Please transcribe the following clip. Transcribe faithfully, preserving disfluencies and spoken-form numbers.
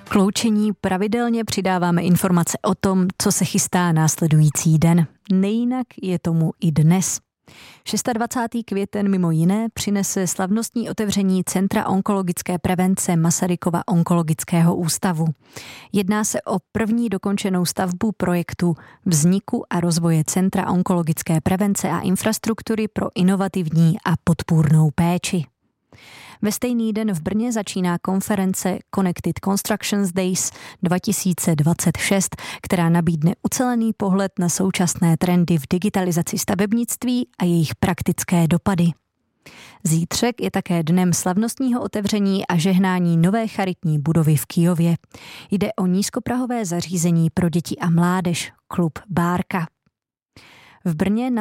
K loučení pravidelně přidáváme informace o tom, co se chystá následující den. Nejinak je tomu i dnes. dvacátého šestého květen mimo jiné přinese slavnostní otevření Centra onkologické prevence Masarykova onkologického ústavu. Jedná se o první dokončenou stavbu projektu vzniku a rozvoje Centra onkologické prevence a infrastruktury pro inovativní a podpůrnou péči. Ve stejný den v Brně začíná konference Connected Constructions Days dva tisíce dvacet šest, která nabídne ucelený pohled na současné trendy v digitalizaci stavebnictví a jejich praktické dopady. Zítřek je také dnem slavnostního otevření a žehnání nové charitní budovy v Kyjově. Jde o nízkoprahové zařízení pro děti a mládež, klub Bárka. V Brně na